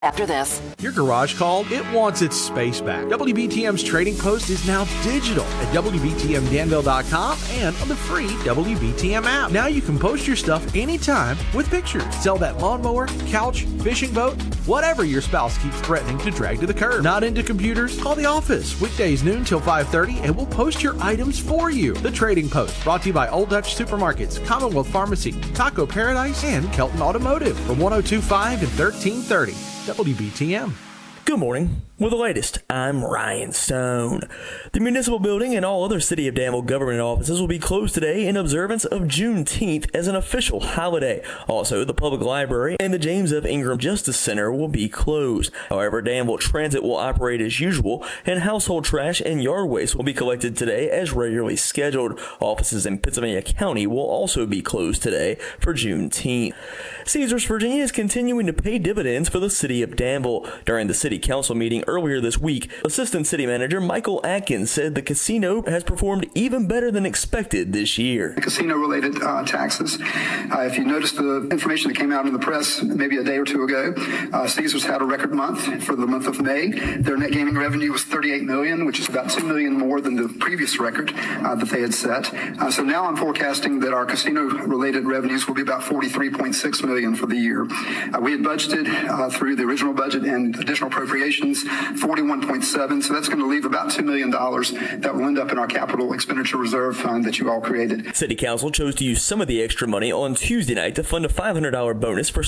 After this. Your garage call, it wants its space back. WBTM's Trading Post is now digital at WBTMDanville.com and on the free WBTM app. Now you can post your stuff anytime with pictures. Sell that lawnmower, couch, fishing boat, whatever your spouse keeps threatening to drag to the curb. Not into computers? Call the office. Weekdays noon till 5:30 and we'll post your items for you. The Trading Post, brought to you by Old Dutch Supermarkets, Commonwealth Pharmacy, Taco Paradise, and Kelton Automotive from 102.5 and 1330. WBTM. Good morning. With the latest, I'm Ryan Stone. The municipal building and all other City of Danville government offices will be closed today in observance of Juneteenth as an official holiday. Also, the public library and the James F. Ingram Justice Center will be closed. However, Danville Transit will operate as usual, and household trash and yard waste will be collected today as regularly scheduled. Offices in Pennsylvania County will also be closed today for Juneteenth. Caesars Virginia is continuing to pay dividends for the City of Danville. During the City Council meeting earlier this week, Assistant City Manager Michael Atkins said the casino has performed even better than expected this year. Casino-related taxes. If you noticed the information that came out in the press maybe a day or two ago, Caesars had a record month for the month of May. Their net gaming revenue was $38 million, which is about $2 million more than the previous record that they had set. So now I'm forecasting that our casino-related revenues will be about $43.6 million for the year. We had budgeted through the original budget and additional appropriations 41.7, so that's going to leave about $2 million that will end up in our capital expenditure reserve fund that you all created. City Council chose to use some of the extra money on Tuesday night to fund a $500 bonus for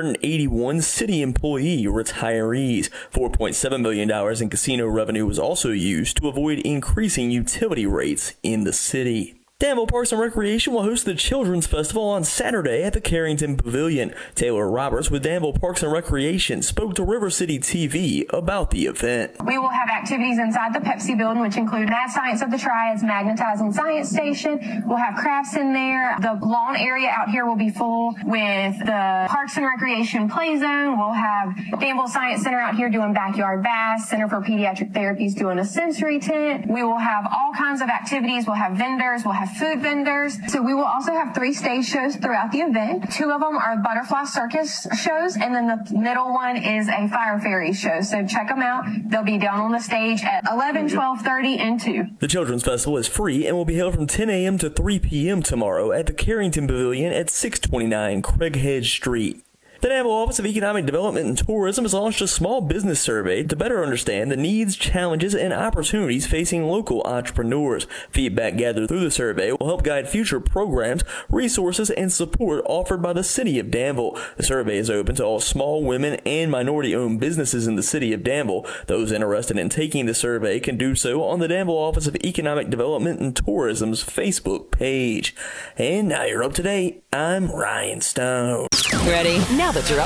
781 city employee retirees. $4.7 million in casino revenue was also used to avoid increasing utility rates in the city. Danville Parks and Recreation will host the Children's Festival on Saturday at the Carrington Pavilion. Taylor Roberts with Danville Parks and Recreation spoke to River City TV about the event. We will have activities inside the Pepsi building, which include Mad Science of the Triads, Magnetizing Science Station. We'll have crafts in there. The lawn area out here will be full with the Parks and Recreation Play Zone. We'll have Danville Science Center out here doing backyard baths, Center for Pediatric Therapies doing a sensory tent. We will have all kinds of activities. We'll have vendors. We'll have food vendors. So we will also have 3 stage shows throughout the event. 2 of them are Butterfly Circus shows, and then the middle one is a Fire Fairy show. So check them out. They'll be down on the stage at 11, 12:30, and 2. The Children's Festival is free and will be held from 10 a.m. to 3 p.m. tomorrow at the Carrington Pavilion at 629 Craighead Street. The Danville Office of Economic Development and Tourism has launched a small business survey to better understand the needs, challenges, and opportunities facing local entrepreneurs. Feedback gathered through the survey will help guide future programs, resources, and support offered by the City of Danville. The survey is open to all small, women, and minority-owned businesses in the City of Danville. Those interested in taking the survey can do so on the Danville Office of Economic Development and Tourism's Facebook page. And now you're up to date. I'm Ryan Stone. Ready? Now that you're up